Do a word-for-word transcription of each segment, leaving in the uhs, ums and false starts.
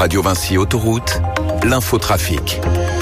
Radio Vinci Autoroute, l'infotrafic.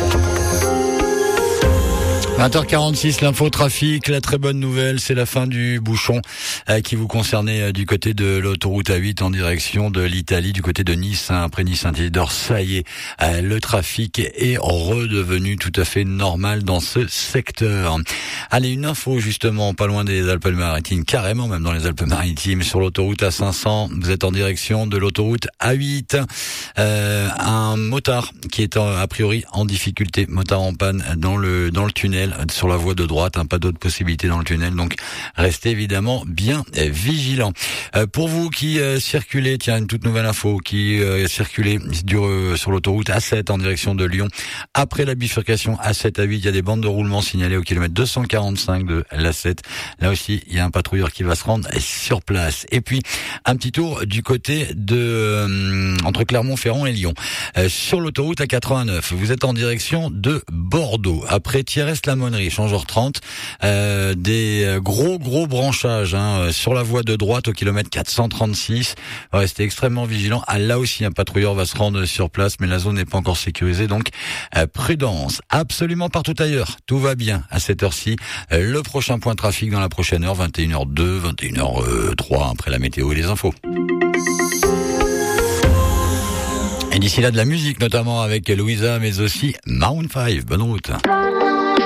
vingt heures quarante-six, l'infotrafic. La très bonne nouvelle, c'est la fin du bouchon euh, qui vous concernait euh, du côté de l'autoroute A huit en direction de l'Italie, du côté de Nice, hein, après Nice-Saint-Isidore. Ça y est, euh, le trafic est redevenu tout à fait normal dans ce secteur. Allez, une info justement, pas loin des Alpes-Maritimes, carrément même dans les Alpes-Maritimes, sur l'autoroute A cinq cents. Vous êtes en direction de l'autoroute A huit. Euh, un motard qui est a priori en difficulté, motard en panne dans le dans le tunnel. Sur la voie de droite, hein, pas d'autre possibilité dans le tunnel, donc restez évidemment bien vigilants. Euh, pour vous qui euh, circulez, tiens, une toute nouvelle info, qui euh, circulez du, euh, sur l'autoroute A sept en direction de Lyon, après la bifurcation A sept à huit, il y a des bandes de roulement signalées au kilomètre deux cent quarante-cinq de l'A sept. Là aussi, il y a un patrouilleur qui va se rendre sur place. Et puis, un petit tour du côté de euh, entre Clermont-Ferrand et Lyon. Euh, sur l'autoroute A quatre-vingt-neuf, vous êtes en direction de Bordeaux. Après Thiers-la Monnerie, changeur trente, euh, des gros gros branchages hein, sur la voie de droite au kilomètre quatre cent trente-six. Restez extrêmement vigilants. Ah, là aussi, un patrouilleur va se rendre sur place, mais la zone n'est pas encore sécurisée, donc euh, prudence. Absolument partout ailleurs, tout va bien à cette heure-ci. Euh, le prochain point trafic dans la prochaine heure, vingt et une heures deux, vingt et une heures trois, après la météo et les infos. Et d'ici là, de la musique, notamment avec Louisa, mais aussi Maroon five. Bonne route.